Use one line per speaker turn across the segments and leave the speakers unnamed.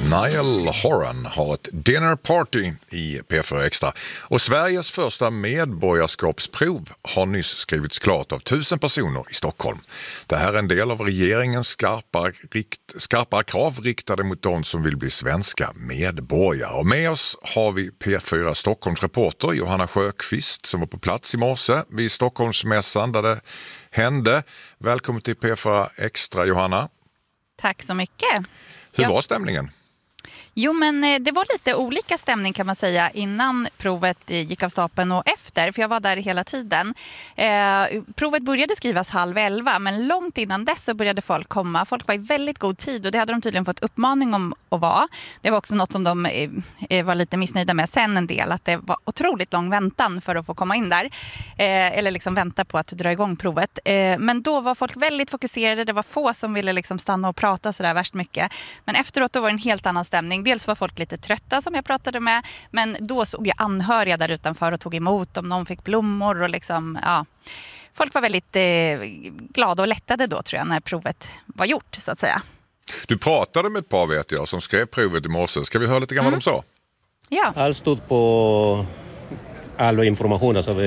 Niall Horan har ett dinner party i P4 Extra och Sveriges första medborgarskapsprov har nyss skrivits klart av 1000 personer i Stockholm. Det här är en del av regeringens skarpare krav riktade mot de som vill bli svenska medborgare. Och med oss har vi P4 Stockholms reporter Johanna Sjöqvist som var på plats i morse vid Stockholmsmässan där det hände. Välkommen till P4 Extra, Johanna.
Tack så mycket.
Hur var stämningen?
Jo, men det var lite olika stämning kan man säga innan provet gick av stapeln och efter, för jag var där hela tiden. Provet började skrivas 10:30, men långt innan dess så började folk komma. Folk var i väldigt god tid och det hade de tydligen fått uppmaning om att vara. Det var också något som de var lite missnöjda med sen en del, att det var otroligt lång väntan för att få komma in där. Eller liksom vänta på att dra igång provet. Men då var folk väldigt fokuserade, det var få som ville liksom stanna och prata sådär värst mycket. Men efteråt då var det en helt annan stämning. Dels var folk lite trötta som jag pratade med, men då såg jag anhöriga där utanför och tog emot dem. Någon fick blommor och liksom, ja. Folk var väldigt glada och lättade då tror jag när provet var gjort så att säga.
Du pratade med ett par vet jag som skrev provet i morse. Ska vi höra lite grann vad de sa?
Ja.
Allt stod på all information som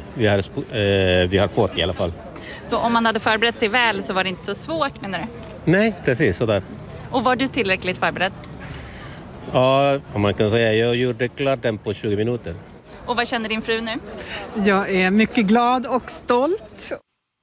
vi har fått i alla fall.
Så om man hade förberett sig väl så var det inte så svårt menar du?
Nej, precis sådär.
Och var du tillräckligt förberedd?
Ja, om man kan säga jag gjorde klart den på 20 minuter.
Och vad känner din fru nu?
Jag är mycket glad och stolt.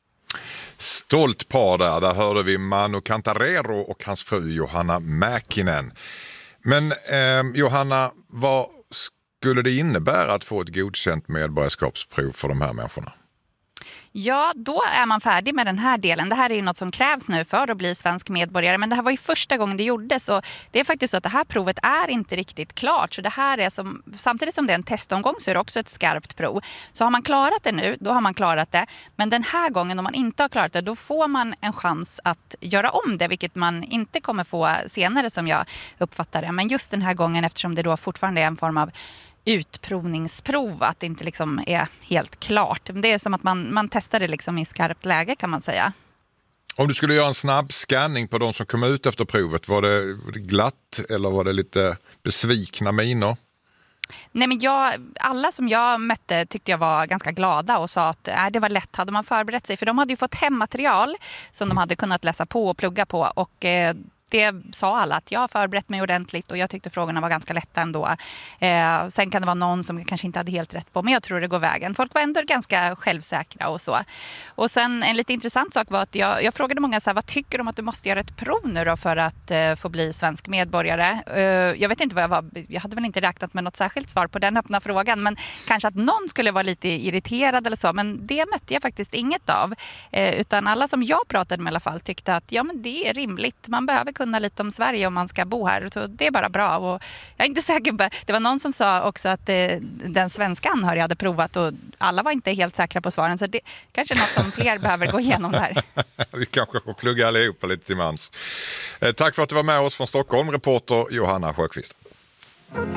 Stolt par där hörde vi Manu Cantarero och hans fru Johanna Mäkinen. Men Johanna, vad skulle det innebära att få ett godkänt medborgarskapsprov för de här människorna?
Ja, då är man färdig med den här delen. Det här är ju något som krävs nu för att bli svensk medborgare. Men det här var ju första gången det gjordes. Och det är faktiskt så att det här provet är inte riktigt klart. Så det här är samtidigt som det är en testomgång så är det också ett skarpt prov. Så har man klarat det nu, då har man klarat det. Men den här gången om man inte har klarat det, då får man en chans att göra om det. Vilket man inte kommer få senare som jag uppfattar det. Men just den här gången eftersom det då fortfarande är en form av utprovningsprov, att det inte liksom är helt klart. Det är som att man testar det liksom i skarpt läge kan man säga.
Om du skulle göra en snabb scanning på de som kom ut efter provet, var det glatt eller var det lite besvikna miner?
Nej, men alla som jag mötte tyckte jag var ganska glada och sa att det var lätt, hade man förberett sig. För de hade ju fått hemmaterial som de hade kunnat läsa på och plugga på och det sa alla att jag har förberett mig ordentligt och jag tyckte frågorna var ganska lätta ändå. Sen kan det vara någon som kanske inte hade helt rätt på, men jag tror det går vägen. Folk var ändå ganska självsäkra och så. Och sen en lite intressant sak var att jag frågade många så här, vad tycker de om att du måste göra ett prov nu då för att få bli svensk medborgare? Jag vet inte vad jag hade väl inte räknat med något särskilt svar på den öppna frågan, men kanske att någon skulle vara lite irriterad eller så, men det mötte jag faktiskt inget av. Utan alla som jag pratade med i alla fall tyckte att ja, men det är rimligt. Man behöver kunna lite om Sverige om man ska bo här. Så det är bara bra. Och jag är inte säker på, det var någon som sa också att den svenska anhöriga hade provat och alla var inte helt säkra på svaren. Så det kanske är något som fler behöver gå igenom där.
Vi kanske får plugga allihopa lite till mans. Tack för att du var med oss från Stockholm, reporter Johanna Sjöqvist.